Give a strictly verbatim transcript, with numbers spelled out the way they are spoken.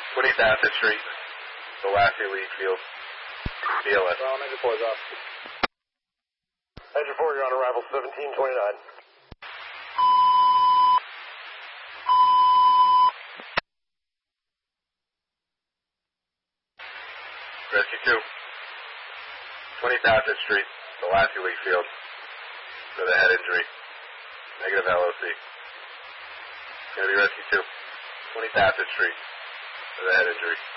twenty Bassett Street, the Lassie League Field, B L S. Well, Engine four is off. Engine four, you're on arrival seventeen twenty-nine. Rescue two, twenty Bassett Street, the Lassie League Field, for the head injury. Negative L O C. It's going to be Rescue two, twenty Bassett Street, for the head injury.